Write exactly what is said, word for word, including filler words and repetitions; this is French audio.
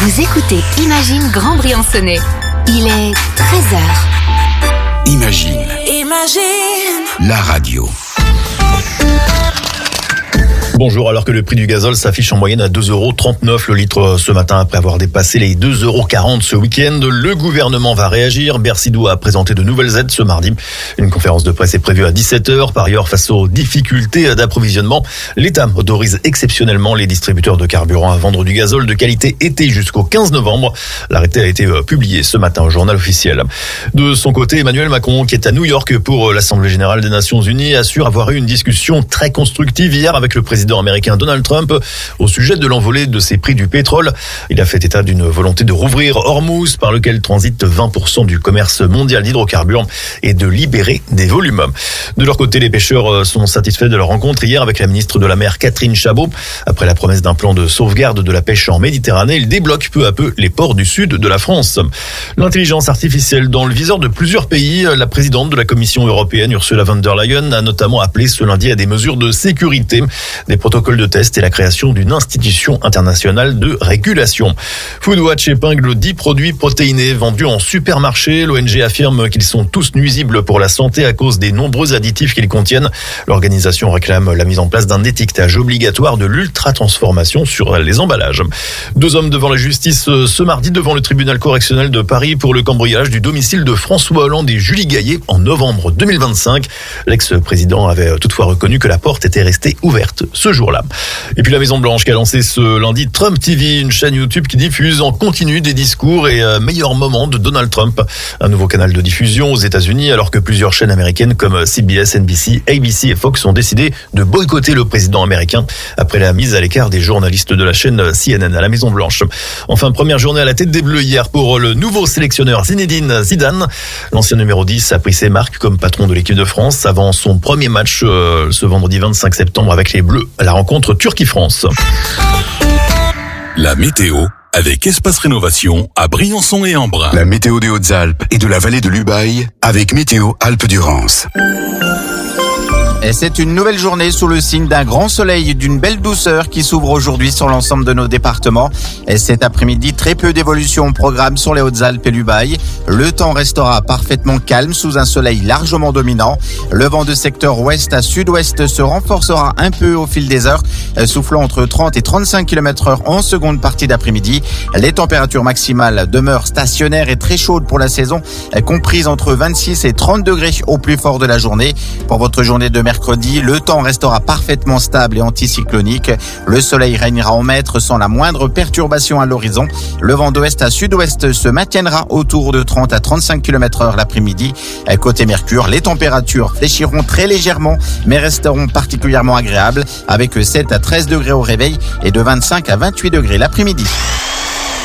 Vous écoutez Imagine Grand Briançonnais. Il est treize heures. Imagine. Imagine. La radio. Bonjour, alors que le prix du gazole s'affiche en moyenne à deux euros trente-neuf le litre ce matin après avoir dépassé les deux euros quarante ce week-end, le gouvernement va réagir. Bercy doit présenter de nouvelles aides ce mardi. Une conférence de presse est prévue à dix-sept heures. Par ailleurs, face aux difficultés d'approvisionnement, l'État autorise exceptionnellement les distributeurs de carburant à vendre du gazole de qualité été jusqu'au quinze novembre. L'arrêté a été publié ce matin au journal officiel. De son côté, Emmanuel Macron, qui est à New York pour l'Assemblée générale des Nations Unies, assure avoir eu une discussion très constructive hier avec le président américain Donald Trump au sujet de l'envolée de ses prix du pétrole. Il a fait état d'une volonté de rouvrir Hormuz par lequel transite vingt pour cent du commerce mondial d'hydrocarbures et de libérer des volumes. De leur côté, les pêcheurs sont satisfaits de leur rencontre hier avec la ministre de la Mer Catherine Chabot. Après la promesse d'un plan de sauvegarde de la pêche en Méditerranée, il débloque peu à peu les ports du sud de la France. L'intelligence artificielle dans le viseur de plusieurs pays. La présidente de la Commission européenne, Ursula von der Leyen, a notamment appelé ce lundi à des mesures de sécurité, des protocoles de test et la création d'une institution internationale de régulation. Foodwatch épingle dix produits protéinés vendus en supermarché. L'O N G affirme qu'ils sont tous nuisibles pour la santé à cause des nombreux additifs qu'ils contiennent. L'organisation réclame la mise en place d'un étiquetage obligatoire de l'ultra-transformation sur les emballages. Deux hommes devant la justice ce mardi devant le tribunal correctionnel de Paris pour le cambriolage du domicile de François Hollande et Julie Gaillet en novembre deux mille vingt-cinq. L'ex-président avait toutefois reconnu que la porte était restée ouverte ce jour-là. Et puis la Maison-Blanche qui a lancé ce lundi Trump T V, une chaîne YouTube qui diffuse en continu des discours et euh, meilleurs moments de Donald Trump. Un nouveau canal de diffusion aux États-Unis alors que plusieurs chaînes américaines comme C B S, N B C, A B C et Fox ont décidé de boycotter le président américain après la mise à l'écart des journalistes de la chaîne C N N à la Maison-Blanche. Enfin, première journée à la tête des Bleus hier pour le nouveau sélectionneur Zinedine Zidane. L'ancien numéro dix a pris ses marques comme patron de l'équipe de France avant son premier match euh, ce vendredi vingt-cinq septembre avec les Bleus à la rencontre Turquie-France. La météo avec Espace Rénovation à Briançon et Embrun. La météo des Hautes-Alpes et de la vallée de l'Ubaye avec Météo Alpes-Durance. Et c'est une nouvelle journée sous le signe d'un grand soleil et d'une belle douceur qui s'ouvre aujourd'hui sur l'ensemble de nos départements. Et cet après-midi, très peu d'évolution au programme sur les Hautes-Alpes et l'Ubaye. Le temps restera parfaitement calme sous un soleil largement dominant. Le vent de secteur ouest à sud-ouest se renforcera un peu au fil des heures, soufflant entre trente et trente-cinq kilomètres heure en seconde partie d'après-midi. Les températures maximales demeurent stationnaires et très chaudes pour la saison, comprises entre vingt-six et trente degrés au plus fort de la journée. Pour votre journée de mercredi, le temps restera parfaitement stable et anticyclonique. Le soleil régnera en maître sans la moindre perturbation à l'horizon. Le vent d'ouest à sud-ouest se maintiendra autour de trente à trente-cinq kilomètres heure l'après-midi. Côté Mercure, les températures fléchiront très légèrement, mais resteront particulièrement agréables, avec sept à treize degrés au réveil et de vingt-cinq à vingt-huit degrés l'après-midi.